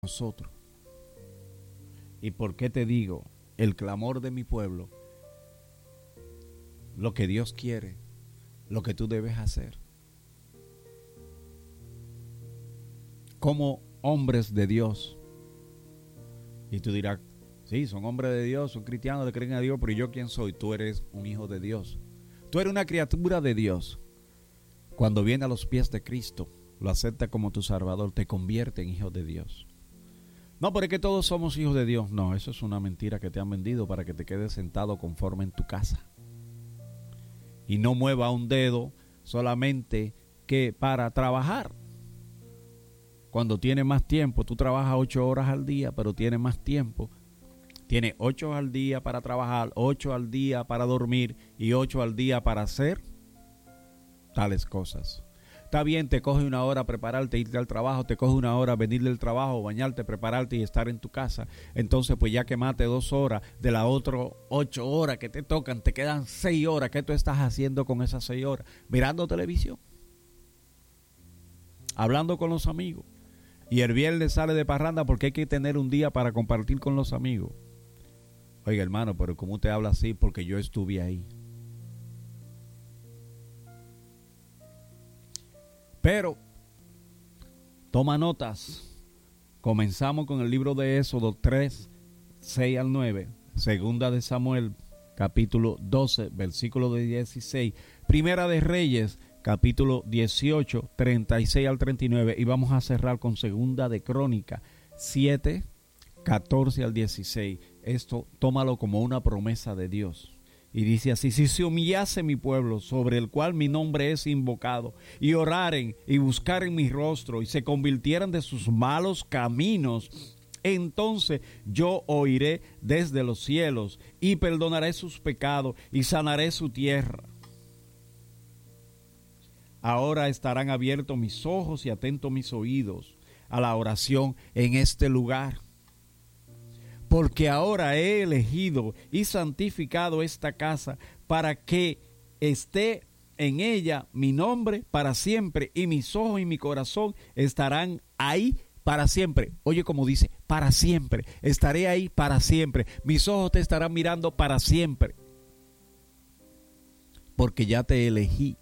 nosotros. ¿Y por qué te digo? El clamor de mi pueblo, lo que Dios quiere, lo que tú debes hacer. Como hombres de Dios. Y tú dirás, sí, son hombres de Dios, son cristianos, le creen a Dios, pero ¿y yo quién soy? Tú eres un hijo de Dios. Tú eres una criatura de Dios. Cuando viene a los pies de Cristo, lo acepta como tu Salvador, te convierte en hijo de Dios. No, pero es que todos somos hijos de Dios. No, eso es una mentira que te han vendido para que te quedes sentado conforme en tu casa. Y no mueva un dedo solamente que para trabajar. Cuando tienes más tiempo, tú trabajas 8 horas al día, pero tienes más tiempo. Tienes 8 al día para trabajar, 8 al día para dormir y 8 al día para hacer tales cosas. Está bien, te coge 1 hora prepararte, irte al trabajo, te coge 1 hora venir del trabajo, bañarte, prepararte y estar en tu casa. Entonces, pues ya quemaste 2 horas, de las otras 8 horas que te tocan, te quedan 6 horas. ¿Qué tú estás haciendo con esas 6 horas? Mirando televisión, hablando con los amigos. Y el viernes sale de parranda porque hay que tener un día para compartir con los amigos. Oiga, hermano, pero ¿cómo te habla así? Porque yo estuve ahí. Pero, toma notas. Comenzamos con el libro de Éxodo 3, 6 al 9. Segunda de Samuel, capítulo 12, versículo de 16. Primera de Reyes, capítulo 18, 36 al 39. Y vamos a cerrar con Segunda de Crónica, 7, 14 al 16. Esto tómalo como una promesa de Dios. Y dice así: si se humillase mi pueblo, sobre el cual mi nombre es invocado, y oraren y buscaren mi rostro, y se convirtieran de sus malos caminos, entonces yo oiré desde los cielos, y perdonaré sus pecados, y sanaré su tierra. Ahora estarán abiertos mis ojos y atentos mis oídos a la oración en este lugar. Porque ahora he elegido y santificado esta casa para que esté en ella mi nombre para siempre, y mis ojos y mi corazón estarán ahí para siempre. Oye, como dice, para siempre. Estaré ahí para siempre. Mis ojos te estarán mirando para siempre. Porque ya te elegí.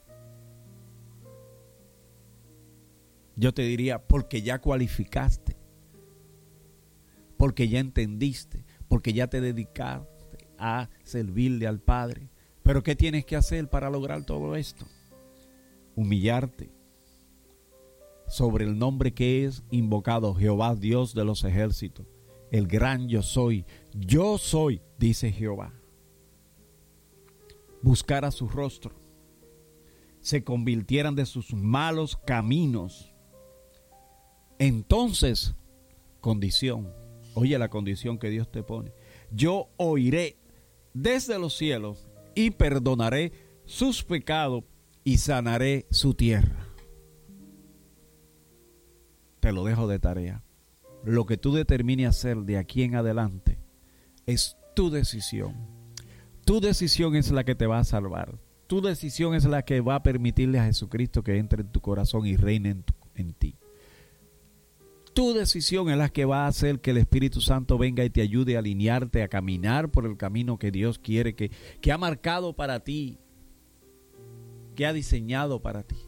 Yo te diría, porque ya cualificaste. Porque ya entendiste, porque ya te dedicaste a servirle al Padre. Pero ¿qué tienes que hacer para lograr todo esto? Humillarte sobre el nombre que es invocado: Jehová, Dios de los ejércitos, el gran yo soy, dice Jehová. Buscar a su rostro, se convirtieran de sus malos caminos. Entonces, condición. Oye la condición que Dios te pone: yo oiré desde los cielos y perdonaré sus pecados y sanaré su tierra. Te lo dejo de tarea. Lo que tú determines hacer de aquí en adelante es tu decisión. Tu decisión es la que te va a salvar. Tu decisión es la que va a permitirle a Jesucristo que entre en tu corazón y reine en ti. Tu decisión es la que va a hacer que el Espíritu Santo venga y te ayude a alinearte, a caminar por el camino que Dios quiere, que ha marcado para ti, que ha diseñado para ti.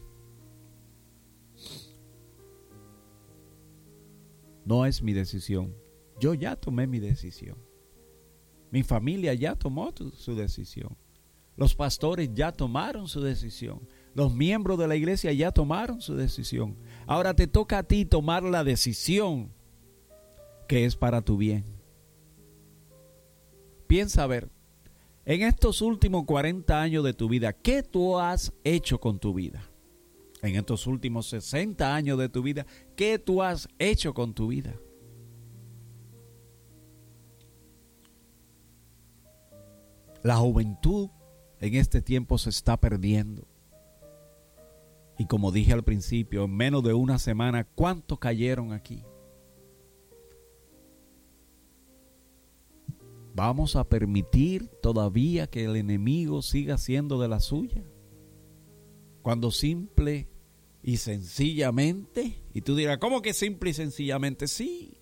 No es mi decisión. Yo ya tomé mi decisión. Mi familia ya tomó su decisión. Los pastores ya tomaron su decisión. Los miembros de la iglesia ya tomaron su decisión. Ahora te toca a ti tomar la decisión que es para tu bien. Piensa a ver, en estos últimos 40 años de tu vida, ¿qué tú has hecho con tu vida? En estos últimos 60 años de tu vida, ¿qué tú has hecho con tu vida? La juventud en este tiempo se está perdiendo. Y como dije al principio, en menos de una semana, ¿cuántos cayeron aquí? ¿Vamos a permitir todavía que el enemigo siga haciendo de la suya? Cuando simple y sencillamente, y tú dirás, ¿cómo que simple y sencillamente? Sí,